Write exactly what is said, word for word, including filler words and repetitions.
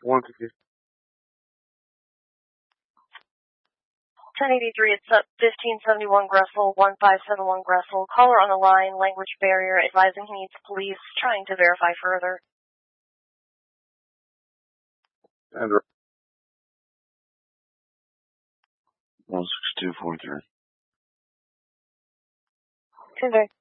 one fifty. ten eighty-three, it's up fifteen seventy-one Gressel, one five seven one Gressel. Caller on the line, language barrier, advising he needs police, trying to verify further. And one six two four three. Convey.